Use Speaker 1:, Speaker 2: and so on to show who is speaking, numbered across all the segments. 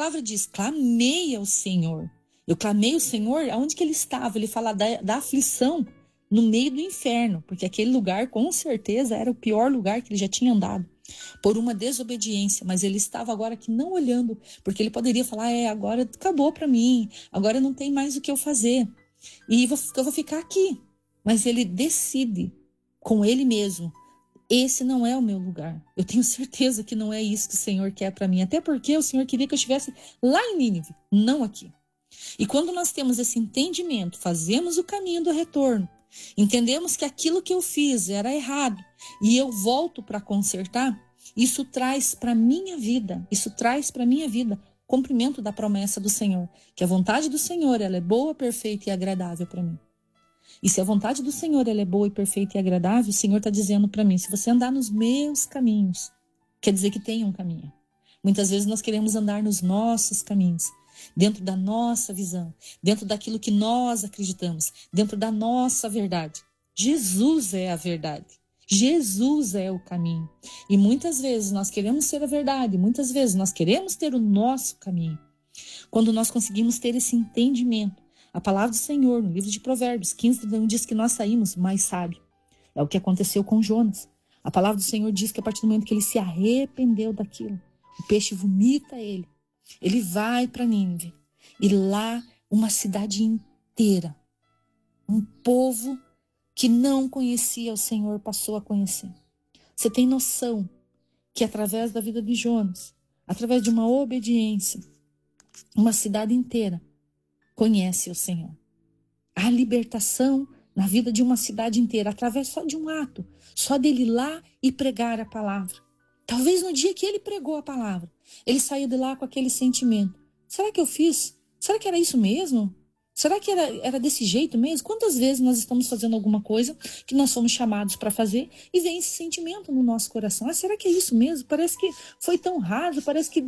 Speaker 1: palavra diz, clamei ao Senhor. Eu clamei ao Senhor aonde que ele estava. Ele fala da aflição no meio do inferno, porque aquele lugar com certeza era o pior lugar que ele já tinha andado, por uma desobediência, mas ele estava agora aqui não olhando, porque ele poderia falar, agora acabou para mim, agora não tem mais o que eu fazer, e eu vou ficar aqui. Mas ele decide com ele mesmo, esse não é o meu lugar. Eu tenho certeza que não é isso que o Senhor quer para mim, até porque o Senhor queria que eu estivesse lá em Nínive, não aqui. E quando nós temos esse entendimento, fazemos o caminho do retorno, entendemos que aquilo que eu fiz era errado e eu volto para consertar, isso traz para minha vida, cumprimento da promessa do Senhor, que a vontade do Senhor ela é boa, perfeita e agradável para mim. E se a vontade do Senhor ela é boa e perfeita e agradável, o Senhor está dizendo para mim, se você andar nos meus caminhos, quer dizer que tem um caminho. Muitas vezes nós queremos andar nos nossos caminhos, dentro da nossa visão, dentro daquilo que nós acreditamos, dentro da nossa verdade. Jesus é a verdade. Jesus é o caminho. E muitas vezes nós queremos ser a verdade, muitas vezes nós queremos ter o nosso caminho. Quando nós conseguimos ter esse entendimento, a palavra do Senhor, no livro de Provérbios 15, diz que nós saímos mais sábios. É o que aconteceu com Jonas. A palavra do Senhor diz que a partir do momento que ele se arrependeu daquilo, o peixe vomita ele. Ele vai para Nínive. E lá, uma cidade inteira, um povo que não conhecia o Senhor passou a conhecer. Você tem noção que através da vida de Jonas, através de uma obediência, uma cidade inteira conhece o Senhor. A libertação na vida de uma cidade inteira, através só de um ato, só dele ir lá e pregar a palavra. Talvez no dia que ele pregou a palavra, ele saiu de lá com aquele sentimento. Será que eu fiz? Será que era isso mesmo? Será que era desse jeito mesmo? Quantas vezes nós estamos fazendo alguma coisa que nós somos chamados para fazer e vem esse sentimento no nosso coração? Será que é isso mesmo? Parece que foi tão raso, parece que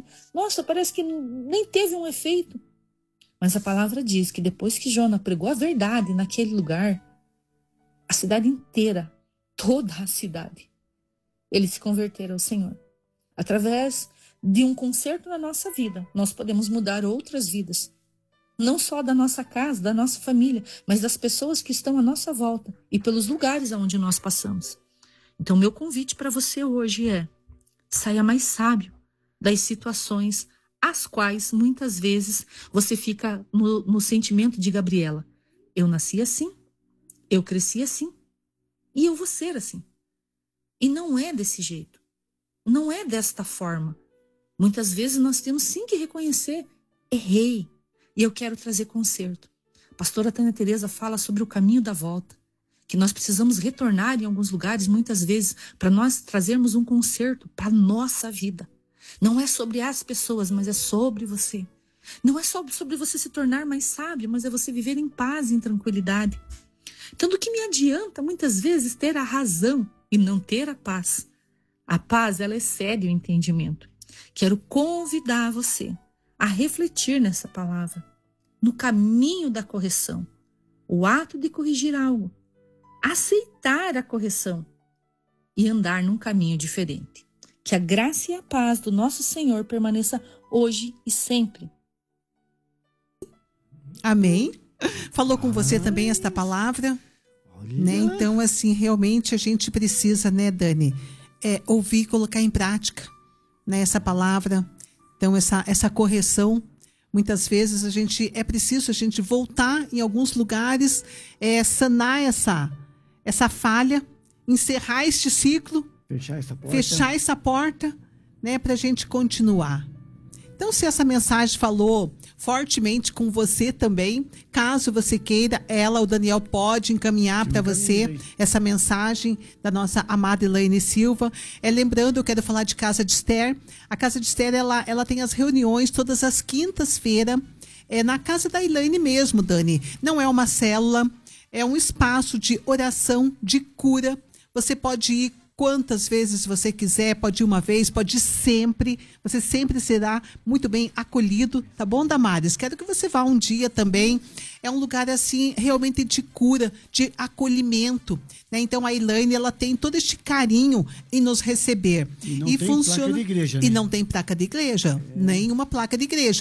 Speaker 1: nem teve um efeito. Mas a palavra diz que depois que Jonas pregou a verdade naquele lugar, a cidade inteira, toda a cidade, eles se converteram ao Senhor. Através de um conserto na nossa vida, nós podemos mudar outras vidas. Não só da nossa casa, da nossa família, mas das pessoas que estão à nossa volta e pelos lugares aonde nós passamos. Então, meu convite para você hoje é: saia mais sábio das situações as quais muitas vezes você fica no sentimento de Gabriela. Eu nasci assim, eu cresci assim e eu vou ser assim. E não é desse jeito, não é desta forma. Muitas vezes nós temos sim que reconhecer: errei. E eu quero trazer conserto. A pastora Tânia Teresa fala sobre o caminho da volta, que nós precisamos retornar em alguns lugares, muitas vezes, para nós trazermos um conserto para a nossa vida. Não é sobre as pessoas, mas é sobre você. Não é só sobre você se tornar mais sábio, mas é você viver em paz e em tranquilidade. Então, do que me adianta, muitas vezes, ter a razão e não ter a paz? A paz, ela excede o entendimento. Quero convidar você a refletir nessa palavra, no caminho da correção, o ato de corrigir algo, aceitar a correção e andar num caminho diferente. Que a graça e a paz do nosso Senhor permaneça hoje e sempre.
Speaker 2: Amém. Falou com você também esta palavra, né? Então, assim, realmente a gente precisa, né, Dani, ouvir e colocar em prática, né, essa palavra. Então, essa correção, muitas vezes é preciso a gente voltar em alguns lugares, sanar essa falha, encerrar este ciclo, fechar essa porta, né, para a gente continuar. Então, se essa mensagem falou fortemente com você também, caso você queira, o Daniel pode encaminhar para você essa mensagem da nossa amada Elaine Silva. Lembrando, eu quero falar de Casa de Esther. A Casa de Esther, ela tem as reuniões todas as quintas-feiras, na casa da Elaine mesmo, Dani. Não é uma célula, é um espaço de oração, de cura. Você pode ir quantas vezes você quiser, pode ir uma vez, pode ir sempre, você sempre será muito bem acolhido, tá bom, Damares? Quero que você vá um dia também, é um lugar assim, realmente de cura, de acolhimento, né? Então a Elaine, ela tem todo este carinho em nos receber.
Speaker 3: E não tem
Speaker 2: funciona,
Speaker 3: placa de igreja, né?
Speaker 2: E não tem placa de igreja, nenhuma placa de igreja.